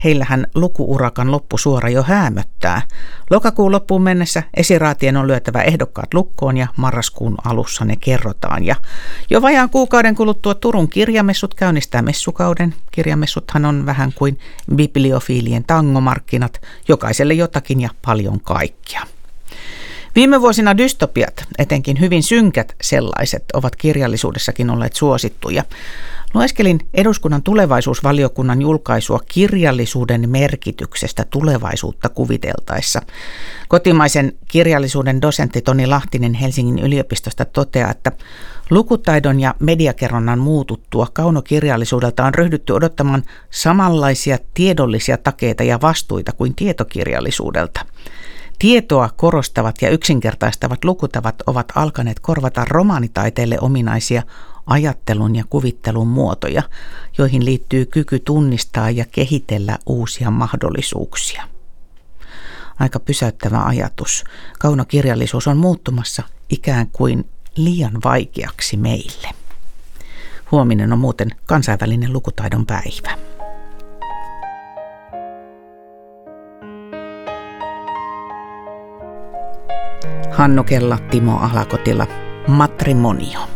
Heillähän lukuurakan loppusuora jo häämöttää. Lokakuun loppuun mennessä esiraatien on lyötävä ehdokkaat lukkoon ja marraskuun alussa ne kerrotaan. Ja jo vajaan kuukauden kuluttua Turun kirjamessut käynnistää messukauden. Kirjamessuthan on vähän kuin bibliofiilien tangomarkkinat, jokaiselle jotakin ja paljon kaikkea. Viime vuosina dystopiat, etenkin hyvin synkät sellaiset, ovat kirjallisuudessakin olleet suosittuja. Lueskelin eduskunnan tulevaisuusvaliokunnan julkaisua kirjallisuuden merkityksestä tulevaisuutta kuviteltaessa. Kotimaisen kirjallisuuden dosentti Toni Lahtinen Helsingin yliopistosta toteaa, että lukutaidon ja mediakerronnan muututtua kaunokirjallisuudelta on ryhdytty odottamaan samanlaisia tiedollisia takeita ja vastuita kuin tietokirjallisuudelta. Tietoa korostavat ja yksinkertaistavat lukutavat ovat alkaneet korvata romaanitaiteelle ominaisia ajattelun ja kuvittelun muotoja, joihin liittyy kyky tunnistaa ja kehitellä uusia mahdollisuuksia. Aika pysäyttävä ajatus. Kaunokirjallisuus on muuttumassa ikään kuin liian vaikeaksi meille. Huominen on muuten kansainvälinen lukutaidon päivä. Hannu Kella, Timo Alakotila, Matrimonio.